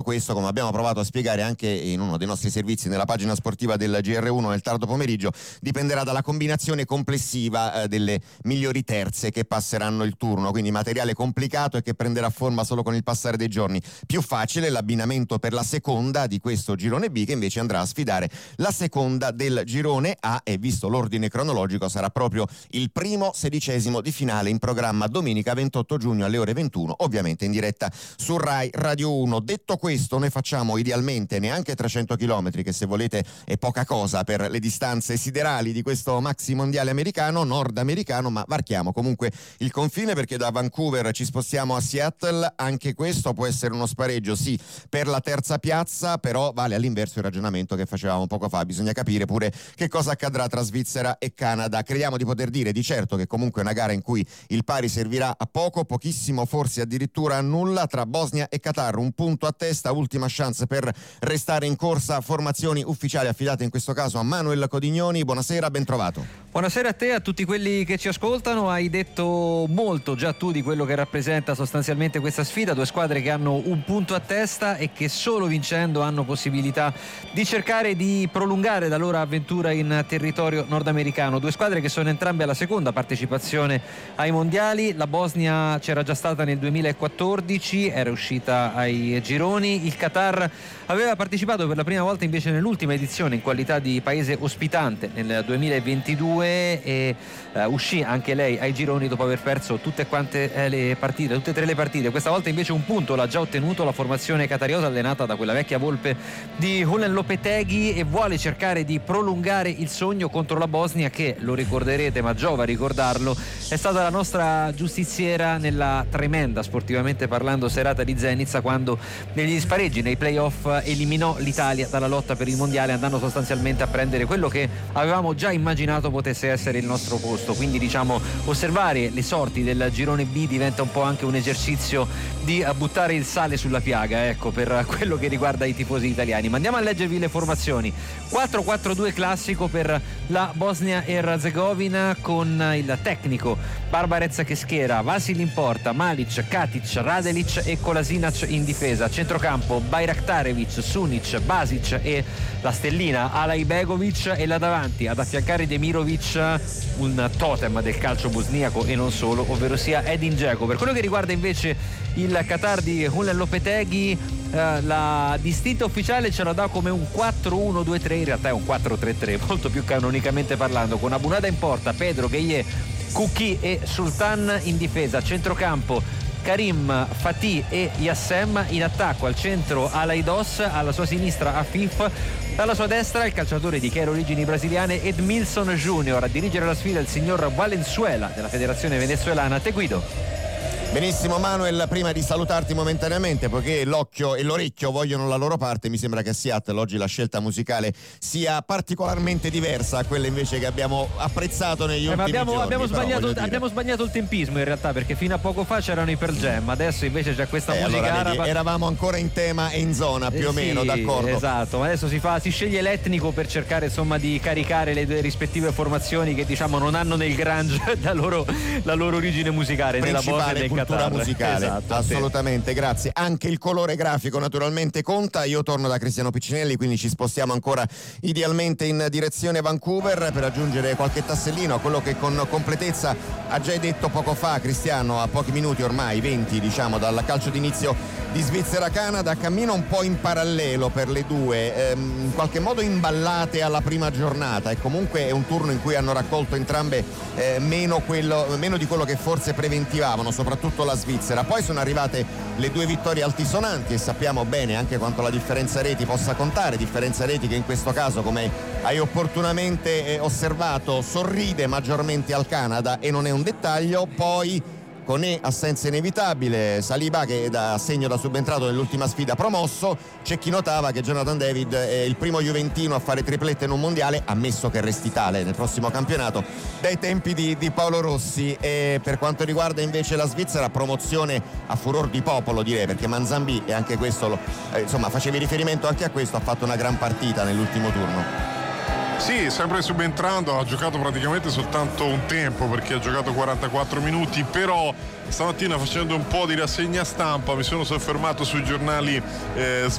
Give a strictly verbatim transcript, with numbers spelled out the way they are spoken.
questo, come abbiamo provato a spiegare anche in uno dei nostri servizi nella pagina sportiva del G R uno nel tardo pomeriggio, dipenderà dalla combinazione complessiva eh, delle migliori terze che passeranno il turno, quindi materiale complicato e che prenderà forma solo con il passare dei giorni. Più facile l'abbinamento per la seconda di questo girone B, che invece andrà a sfidare la seconda del girone A, e visto l'ordine cronologico sarà proprio il primo sedicesimo di finale in programma domenica ventotto giugno alle ore ventuno, ovviamente in diretta su Rai Radio uno. Detto questo, noi facciamo idealmente neanche trecento chilometri, che se volete è poca cosa per le distanze siderali di questo maxi mondiale americano, nordamericano, ma varchiamo comunque il confine, perché da Vancouver ci spostiamo a Seattle. Anche questo può essere uno spareggio, sì, per la terza piazza, però vale all'inverso il ragionamento che facevamo poco fa. Bisogna capire pure che cosa accadrà tra Svizzera e Canada. Crediamo di poter dire di certo che comunque è una gara in cui il pari servirà a poco, pochissimo, forse addirittura a nulla. Tra Bosnia e Qatar un punto a testa, ultima chance per restare in corsa. Formazioni ufficiali affidate in questo caso a Manuel Codignoni. Buonasera, ben trovato. Buonasera a te, a tutti quelli che ci ascoltano. Hai detto molto già tu di quello che rappresenta sostanzialmente questa sfida. Due squadre che hanno un punto a testa e che solo vincendo hanno possibilità di cercare di prolungare la loro avventura in territorio nordamericano. Due squadre che sono entrambe alla seconda partecipazione ai mondiali. La Bosnia c'era già stata nel duemilaquattordici, era uscita ai gironi. Il Qatar aveva partecipato per la prima volta invece nell'ultima edizione in qualità di paese ospitante nel duemilaventidue e uh, uscì anche lei ai gironi dopo aver perso tutte quante eh, le partite, tutte e tre le partite. Questa volta invece un punto l'ha già ottenuto la formazione qatariosa, allenata da quella vecchia volpe di Julen Lopetegui, e vuole cercare di prolungare il sogno contro la Bosnia, che, lo ricorderete ma giova ricordarlo, è stata la nostra giustiziera nella tremenda, sportivamente parlando, serata di Zenica, quando negli spareggi nei playoff eliminò l'Italia dalla lotta per il mondiale, andando sostanzialmente a prendere quello che avevamo già immaginato potesse essere il nostro posto. Quindi diciamo, osservare le sorti del girone B diventa un po' anche un esercizio di buttare il sale sulla piaga, ecco, per quello che riguarda i tifosi italiani. Ma andiamo a leggervi le formazioni. quattro quattro due classico per la Bosnia e Erzegovina, con il tecnico Barbarez che schiera Vasil in porta, Malic, Katic, Radelic e Kolasinac in difesa. Centrocampo Bajraktarevic, Sunic, Basic e la stellina Alaibegovic, e là davanti ad affiancare Demirovic, un totem del calcio bosniaco e non solo, ovvero sia Edin Dzeko. Per quello che riguarda invece il Qatar di Julen Lopetegui, eh, la distinta ufficiale ce la dà come un quattro uno due tre, in realtà è un quattro tre tre molto più canonicamente parlando, con Abunada in porta, Pedro, Gueye, Kuki e Sultan in difesa. Centrocampo Karim, Fatih e Yassem, in attacco al centro Alaidos, alla sua sinistra Afif, alla sua destra il calciatore di chiare origini brasiliane Edmilson Junior. A dirigere la sfida il signor Valenzuela della federazione venezuelana. Te guido. Benissimo Manuel, prima di salutarti momentaneamente, poiché l'occhio e l'orecchio vogliono la loro parte, mi sembra che a Seattle oggi la scelta musicale sia particolarmente diversa a quella invece che abbiamo apprezzato negli eh, ultimi abbiamo, giorni. abbiamo, però, sbagliato, dire. abbiamo sbagliato il tempismo in realtà, perché fino a poco fa c'erano i Pearl Jam, adesso invece c'è questa eh, musica allora, araba. Vedi, eravamo ancora in tema e in zona più eh, o meno, sì, d'accordo. Esatto, ma adesso si, fa, si sceglie l'etnico per cercare insomma di caricare le due rispettive formazioni che diciamo non hanno nel grunge la loro, la loro origine musicale, nella Bosnia e nel cultura Qatar. musicale, esatto, assolutamente. Grazie. Anche il colore grafico naturalmente conta. Io torno da Cristiano Piccinelli, quindi ci spostiamo ancora idealmente in direzione Vancouver per aggiungere qualche tassellino a quello che con completezza ha già detto poco fa Cristiano, a pochi minuti ormai, venti diciamo dal calcio d'inizio di Svizzera-Canada. Cammino un po' in parallelo per le due, ehm, in qualche modo imballate alla prima giornata, e comunque è un turno in cui hanno raccolto entrambe eh, meno, quello, meno di quello che forse preventivavano, soprattutto la Svizzera. Poi sono arrivate le due vittorie altisonanti e sappiamo bene anche quanto la differenza reti possa contare, differenza reti che in questo caso, come hai opportunamente eh, osservato, sorride maggiormente al Canada e non è un dettaglio. Poi con assenza inevitabile, Saliba che da segno da subentrato nell'ultima sfida promosso, c'è chi notava che Jonathan David è il primo juventino a fare triplette in un mondiale, ammesso che resti tale nel prossimo campionato, dai tempi di, di Paolo Rossi. E per quanto riguarda invece la Svizzera, promozione a furor di popolo direi, perché Manzambi, e anche questo lo, eh, insomma facevi riferimento anche a questo, ha fatto una gran partita nell'ultimo turno. Sì, sempre subentrando, ha giocato praticamente soltanto un tempo perché ha giocato quarantaquattro minuti, però stamattina facendo un po' di rassegna stampa mi sono soffermato sui giornali eh,